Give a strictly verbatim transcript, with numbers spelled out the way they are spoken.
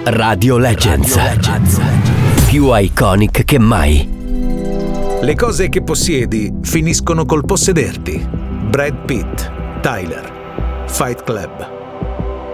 Radio Legends. Radio Legends. Più iconic che mai. Le cose che possiedi finiscono col possederti. Brad Pitt, Tyler, Fight Club.